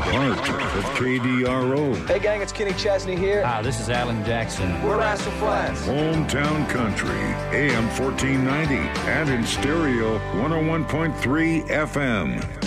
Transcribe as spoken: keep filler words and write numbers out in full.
heart of K D R O. Hey gang, it's Kenny Chesney here. Hi, this is Alan Jackson. We're Rascal Flatts. Hometown Country, A M fourteen ninety, and in stereo, one oh one point three F M.